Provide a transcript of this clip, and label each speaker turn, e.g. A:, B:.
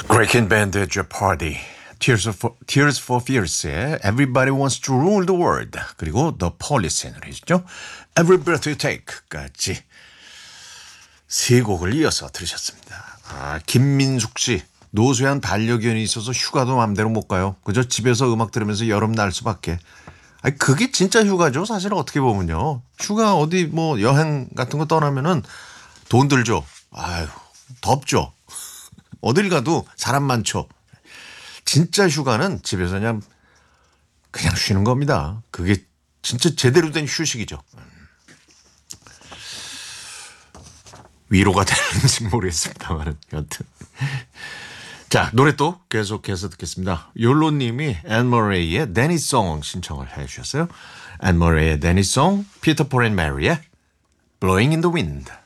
A: 브레이킹 밴드의 Jeopardy, Tears for Fears의 Everybody Wants to Rule the World, 그리고 The Police의 노래죠. Every Breath You Take까지 세 곡을 이어서 들으셨습니다. 김민숙 씨, 노쇠한 반려견이 있어서 휴가도 마음대로 못 가요. 그저 집에서 음악 들으면서 여름 날 수밖에. 그게 진짜 휴가죠. 사실 어떻게 보면요. 휴가 어디 뭐 여행 같은 거 떠나면은 돈 들죠. 덥죠. 어딜 가도 사람 많죠. 진짜 휴가는 집에서 그냥 쉬는 겁니다. 그게 진짜 제대로 된 휴식이죠. 위로가 되는지 모르겠습니다만 여튼. 자, 노래 또 계속해서 듣겠습니다. 욜로님이 앤 머레이의 데니 송 신청을 해 주셨어요. 앤 머레이의 데니 송, 피터 폴 앤 메리의 Blowing in the Wind.